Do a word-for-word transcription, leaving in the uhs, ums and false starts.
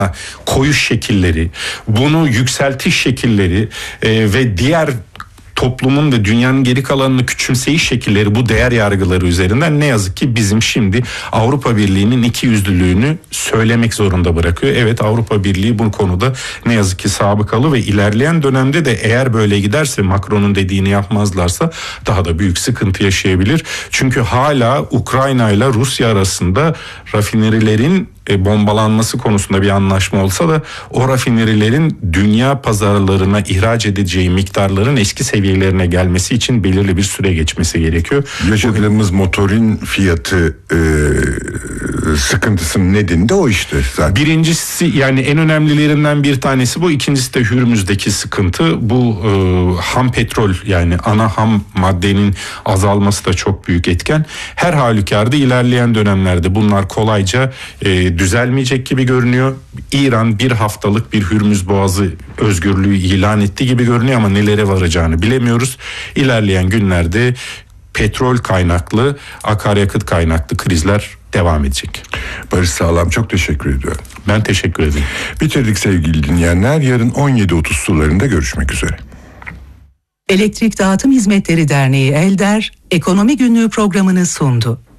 koyuş şekilleri, bunu yükseltiş şekilleri e, ve diğer toplumun ve dünyanın geri kalanını küçümseyiş şekilleri, bu değer yargıları üzerinden ne yazık ki bizim şimdi Avrupa Birliği'nin ikiyüzlülüğünü söylemek zorunda bırakıyor. Evet, Avrupa Birliği bu konuda ne yazık ki sabıkalı ve ilerleyen dönemde de eğer böyle giderse, Macron'un dediğini yapmazlarsa daha da büyük sıkıntı yaşayabilir. Çünkü hala Ukrayna ile Rusya arasında rafinerilerin bombalanması konusunda bir anlaşma olsa da o rafinerilerin dünya pazarlarına ihraç edeceği miktarların eski seviyelerine gelmesi için belirli bir süre geçmesi gerekiyor. Yaşadığımız motorin fiyatı e, sıkıntısının nedeni de o işte zaten. Birincisi, yani en önemlilerinden bir tanesi bu. İkincisi de Hürmüz'deki sıkıntı. Bu e, ham petrol, yani ana ham maddenin azalması da çok büyük etken. Her halükarda ilerleyen dönemlerde bunlar kolayca e, düzelmeyecek gibi görünüyor. İran bir haftalık bir Hürmüz Boğazı özgürlüğü ilan etti gibi görünüyor ama nelere varacağını bilemiyoruz. İlerleyen günlerde petrol kaynaklı, akaryakıt kaynaklı krizler devam edecek. Barış Sağlam, çok teşekkür ediyorum. Ben teşekkür ederim. Bitirdik sevgili dinleyenler. Yarın on yedi otuz sularında görüşmek üzere. Elektrik Dağıtım Hizmetleri Derneği ELDER, Ekonomi Günlüğü programını sundu.